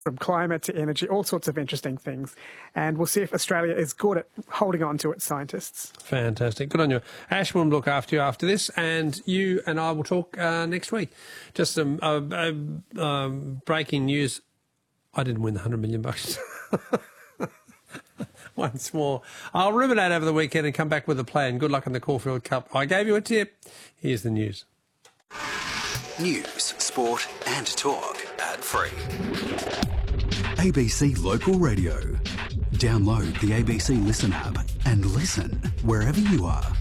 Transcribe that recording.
from climate to energy, all sorts of interesting things. And we'll see if Australia is good at holding on to its scientists. Fantastic. Good on you. Ash will look after you after this, and you and I will talk next week. Just some breaking news. I didn't win the $100 million. Once more. I'll ruminate over the weekend and come back with a plan. Good luck in the Caulfield Cup. I gave you a tip. Here's the news. News, sport and talk. Ad-free. ABC Local Radio. Download the ABC Listen app and listen wherever you are.